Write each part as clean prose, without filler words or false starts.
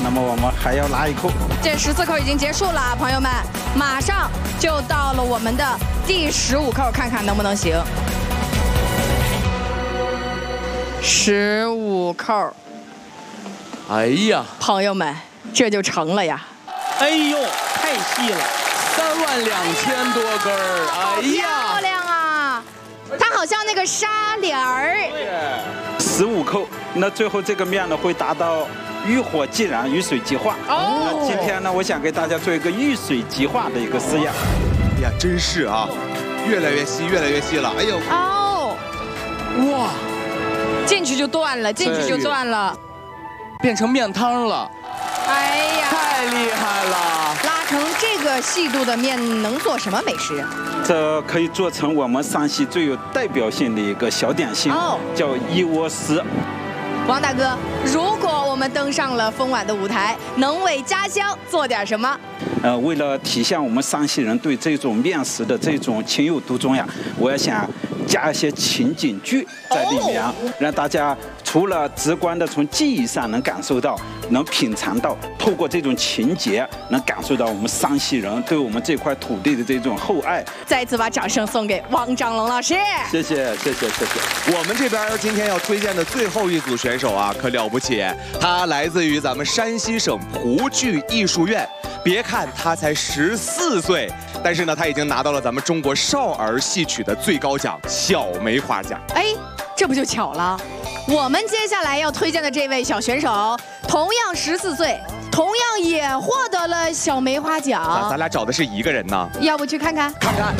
那么我们还要拉一口。 这14口已经结束了，朋友们，马上就到了我们的第15口，看看能不能行。15口， 哎呀， 朋友们，这就成了呀！ 哎呦，太细了，32000多根儿，哎呀， 漂亮啊！它好像那个纱帘儿。 15口，那最后这个面呢会达到遇火即燃，遇水即化。那今天呢，我想给大家做一个遇水即化的一个试验。 哎呀，真是啊，越来越细，越来越细了。哎呦， 哦， 哇， 进去就断了，进去就断了， 变成面汤了。 哎呀， 太厉害了！ 拉成这个细度的面能做什么美食啊？ 这可以做成我们山西最有代表性的一个小点心，叫一窝丝。 王大哥，如果我们登上了丰晚的舞台，能为家乡做点什么？ 为了体现我们山西人对这种面食的这种情有独钟呀，我也想加一些情景剧在里面，让大家除了直观的从记忆上能感受到，能品尝到，透过这种情节能感受到我们山西人对我们这块土地的这种厚爱。 再次把掌声送给汪张龙老师。 谢谢，谢谢，谢谢。 我们这边今天要推荐的最后一组选手啊，可了不起，他来自于咱们山西省蒲剧艺术院。别看他才14岁，但是呢，他已经拿到了咱们中国少儿戏曲的最高奖小梅花奖。 哎，这不就巧了？我们接下来要推荐的这位小选手，同样14岁，同样也获得了小梅花奖。 咱俩找的是一个人呢， 要不去看看？ 看看。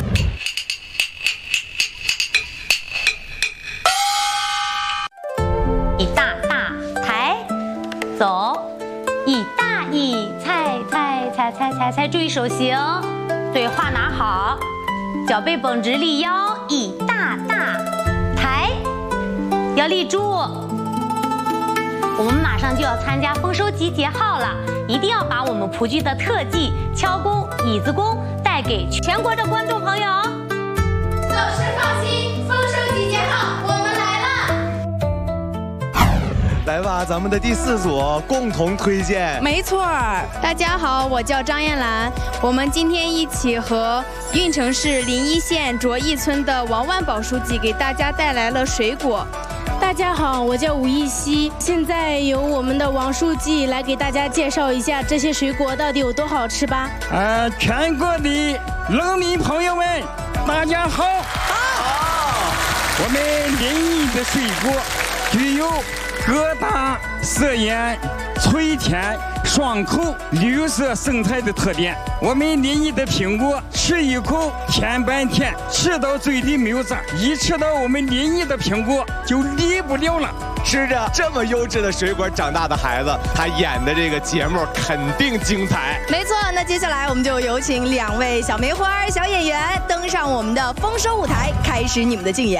一大大抬，走，一大一踩，注意手型，对，画拿好，脚背绷直立腰，一大大抬，要立住。我们马上就要参加丰收集结号了，一定要把我们蒲剧的特技敲功、椅子功带给全国的观众朋友。 走时放心，丰收集结号，我们来了。 来吧，咱们的第4组共同推荐。 没错，大家好，我叫张艳兰，我们今天一起和运城市临沂县卓义村的王万宝书记给大家带来了水果。大家好，我叫吴艺熙，现在由我们的王书记来给大家介绍一下这些水果到底有多好吃吧。 全国的农民朋友们，大家好。我们临沂的水果具有疙瘩、色艳、脆甜、爽口、绿色生态的特点。我们临沂的苹果，吃一口甜半甜，吃到嘴里没有渣，一吃到我们临沂的苹果就离不了了。 吃着这么优质的水果长大的孩子，他演的这个节目肯定精彩。 没错，那接下来我们就有请2位小梅花小演员登上我们的丰收舞台，开始你们的竞演。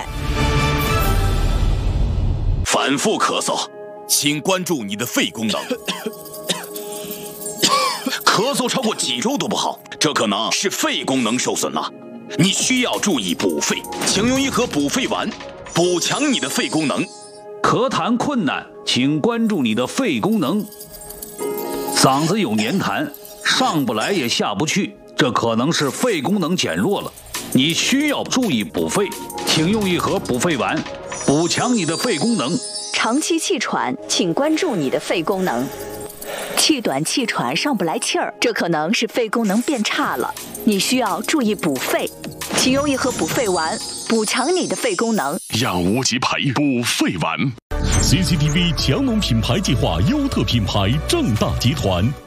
反复咳嗽，请关注你的肺功能。咳嗽超过几周都不好，这可能是肺功能受损了。你需要注意补肺，请用一盒补肺丸，补强你的肺功能。 咳痰困难，请关注你的肺功能。嗓子有黏痰，上不来也下不去，这可能是肺功能减弱了。你需要注意补肺，请用一盒补肺丸，补强你的肺功能。 长期气喘，请关注你的肺功能。气短气喘上不来气儿，这可能是肺功能变差了，你需要注意补肺，请用一盒补肺丸，补强你的肺功能。 养无极牌补肺丸。 CCTV 强农品牌计划优特品牌正大集团。